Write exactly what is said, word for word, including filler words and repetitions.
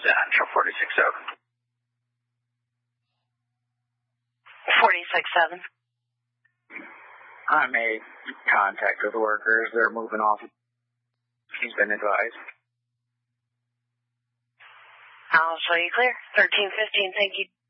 Central forty-six seven. forty-six seven. I made contact with workers. They're moving off. He's been advised. I'll show you clear. thirteen fifteen, thank you.